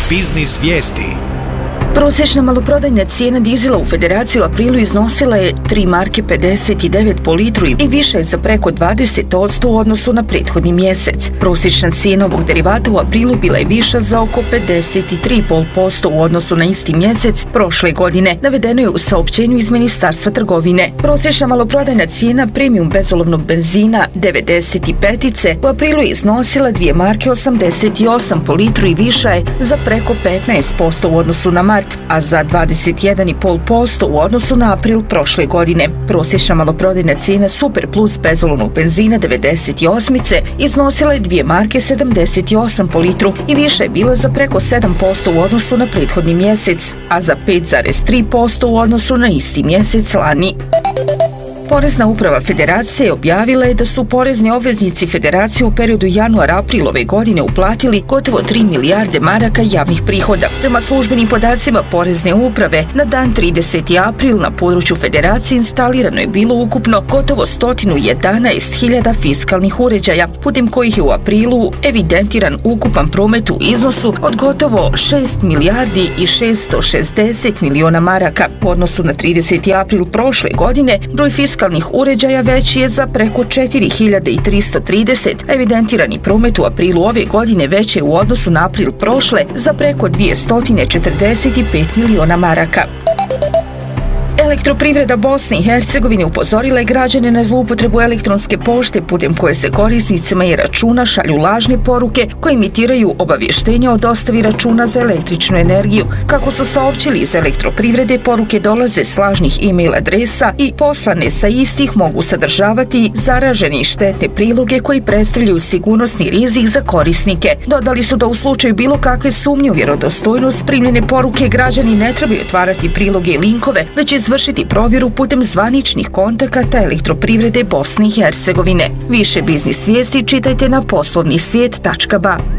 Biznis vijesti. Prosječna maloprodajna cijena dizela u Federaciji u aprilu iznosila je 3 marke 59 po litru i više je za preko 20% u odnosu na prethodni mjesec. Prosječna cijena ovog derivata u aprilu bila je viša za oko 53,5% u odnosu na isti mjesec prošle godine, navedeno je u saopćenju iz Ministarstva trgovine. Prosječna maloprodajna cijena premium bezolovnog benzina 95 u aprilu je iznosila 2 marke 88 po litru i viša je za preko 15% u odnosu na mart, a za 21,5% u odnosu na april prošle godine. Prosječna maloprodajna cijena Super Plus bezolovnog benzina 98 iznosila je 2 marke 78 po litru i više je bila za preko 7% u odnosu na prethodni mjesec, a za 5,3% u odnosu na isti mjesec lani. Porezna uprava Federacije objavila je da su porezni obveznici Federacije u periodu januar-april ove godine uplatili gotovo 3 milijarde maraka javnih prihoda. Prema službenim podacima Porezne uprave, na dan 30. april na području Federacije instalirano je bilo ukupno gotovo 111.000 fiskalnih uređaja, putem kojih je u aprilu evidentiran ukupan promet u iznosu od gotovo 6 milijardi i 660 miliona maraka. U odnosu na 30. april prošle godine, broj fiskalnih uređaja veći je za preko 4.330, a evidentirani promet u aprilu ove godine veći je u odnosu na april prošle za preko 245 miliona maraka. Elektroprivreda Bosne i Hercegovine upozorila je građane na zloupotrebu elektronske pošte putem koje se korisnicima i računa šalju lažne poruke koje imitiraju obavještenja o dostavi računa za električnu energiju. Kako su saopćili iz Elektroprivrede, poruke dolaze s lažnih e-mail adresa i poslane sa istih mogu sadržavati zaražene i štetne priloge koji predstavljaju sigurnosni rizik za korisnike. Dodali su da u slučaju bilo kakve sumnje u vjerodostojnost primljene poruke građani ne trebaju otvarati priloge i linkove, već izvršiti provjeru putem zvaničnih kontakata Elektroprivrede Bosne i Hercegovine. Više biznis vijesti čitajte na poslovnisvijet.ba.